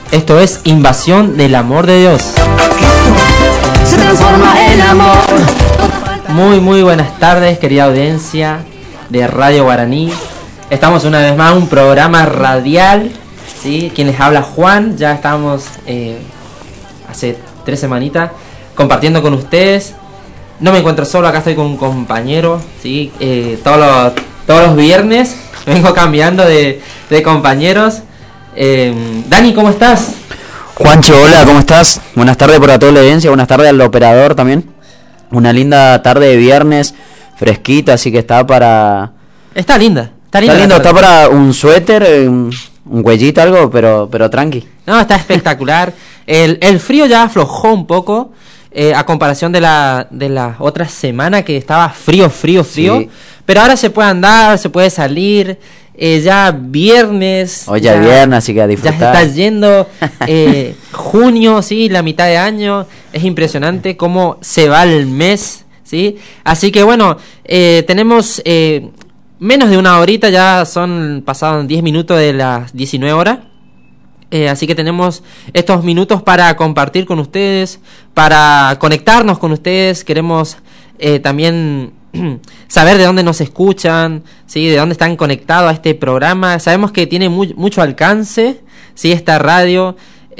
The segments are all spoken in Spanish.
Esto es Invasión del Amor de Dios. Se transforma en amor. Muy buenas tardes, querida audiencia de Radio Guaraní. Estamos una vez más en un programa radial, ¿sí? Quien les habla, Juan. Ya estamos hace 3 semanitas compartiendo con ustedes. No me encuentro solo, acá estoy con un compañero, ¿sí? Todos los viernes vengo cambiando de compañeros. Dani, ¿cómo estás? Juancho, hola, ¿cómo estás? Buenas tardes por toda la audiencia, buenas tardes al operador también. Una linda tarde de viernes, fresquita, así que está para... Está linda. Está para un suéter, un cuellito, algo, pero tranqui. No, está espectacular. El frío ya aflojó un poco, a comparación de la otra semana que estaba frío. Sí. Pero ahora se puede andar, se puede salir. Ya viernes. Hoy ya viernes, así que a disfrutar. Ya está yendo junio, sí, la mitad de año. Es impresionante cómo se va el mes, sí. Así que bueno, tenemos menos de una horita, ya son pasados 10 minutos de las 19 horas. Así que tenemos estos minutos para compartir con ustedes, para conectarnos con ustedes. Queremos también saber de dónde nos escuchan, ¿sí? De dónde están conectados a este programa. Sabemos que tiene mucho alcance, ¿sí? Esta radio.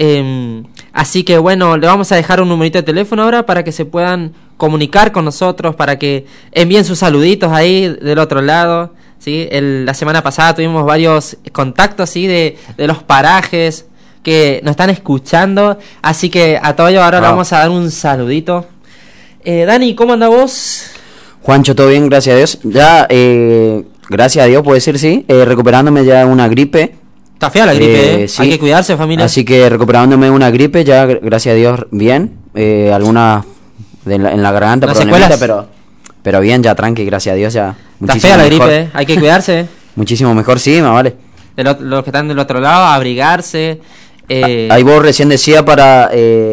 Así que bueno, le vamos a dejar un numerito de teléfono ahora para que se puedan comunicar con nosotros, para que envíen sus saluditos ahí del otro lado, ¿sí? La semana pasada tuvimos varios contactos, ¿sí? de los parajes que nos están escuchando. Así que a todos ellos ahora le vamos a dar un saludito. Dani, ¿cómo anda vos? Juancho, todo bien, gracias a Dios. Ya, gracias a Dios, puedo decir, sí. Recuperándome ya de una gripe. Está fea la gripe, sí. Hay que cuidarse, familia. Así que recuperándome de una gripe, ya, gracias a Dios, bien. Algunas en la garganta, pero bien, ya tranqui, gracias a Dios, ya. Está fea la gripe, hay que cuidarse. Muchísimo mejor, sí, más vale. Los que están del otro lado, abrigarse. Ahí vos recién decía para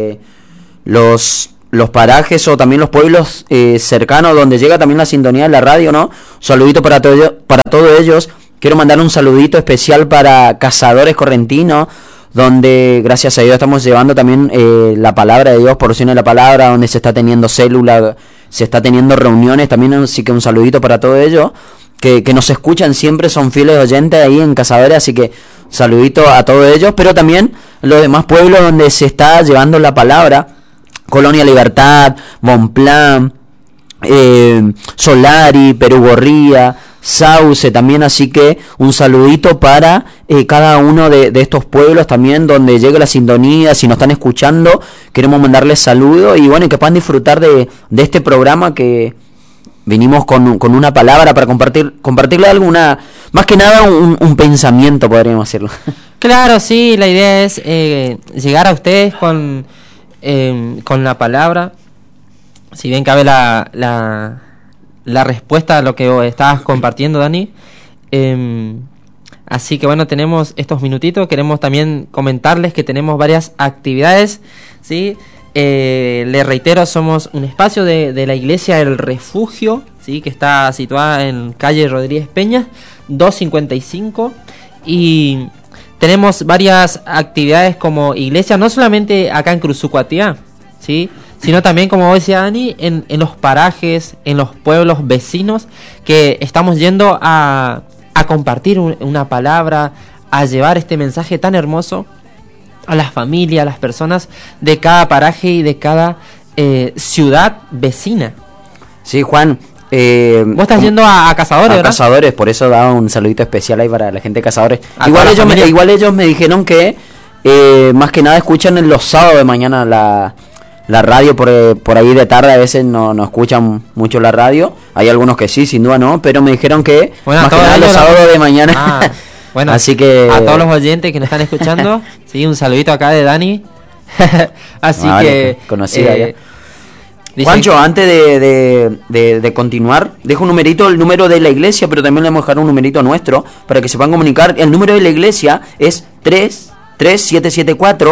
los parajes o también los pueblos cercanos donde llega también la sintonía de la radio, ¿no? Un saludito para todos ellos. Quiero mandar un saludito especial para Cazadores Correntinos, donde gracias a Dios estamos llevando también la palabra de Dios, porciones de la palabra, donde se está teniendo célula, se está teniendo reuniones también, así que un saludito para todos ellos, que nos escuchan siempre, son fieles oyentes ahí en Cazadores, así que saludito a todos ellos, pero también los demás pueblos donde se está llevando la palabra. Colonia Libertad, Bonplan, Solari, Perú Gorría, Sauce también, así que un saludito para cada uno de estos pueblos también donde llegue la sintonía. Si nos están escuchando, queremos mandarles saludos y bueno, que puedan disfrutar de este programa que vinimos con una palabra para compartirle alguna, más que nada un pensamiento, podríamos decirlo. Claro, sí, la idea es llegar a ustedes con la palabra. Si bien cabe la respuesta a lo que estabas compartiendo, Dani. Así que bueno, tenemos estos minutitos. Queremos también comentarles que tenemos varias actividades, ¿sí? Les reitero, somos un espacio de la Iglesia del Refugio, ¿sí? Que está situada en calle Rodríguez Peña 255. Y tenemos varias actividades como iglesia, no solamente acá en Cruzucuatiá, ¿sí? Sino también, como decía Dani, en los parajes, en los pueblos vecinos, que estamos yendo a compartir una palabra, a llevar este mensaje tan hermoso a las familias, a las personas de cada paraje y de cada ciudad vecina. Sí, Juan. Vos estás yendo a Cazadores, ¿verdad? A Cazadores, por eso daba un saludito especial ahí para la gente de Cazadores. Igual ellos me dijeron que más que nada escuchan en los sábados de mañana la radio, por ahí de tarde a veces no escuchan mucho la radio. Hay algunos que sí, sin duda no, pero me dijeron que bueno, más que nada los sábados de mañana. Bueno, así que a todos los oyentes que nos están escuchando, sí, un saludito acá de Dani. Así que conocida ya. Juancho, antes de continuar, dejo un numerito, el número de la iglesia, pero también le vamos a dejar un numerito nuestro para que se puedan comunicar. El número de la iglesia es 3774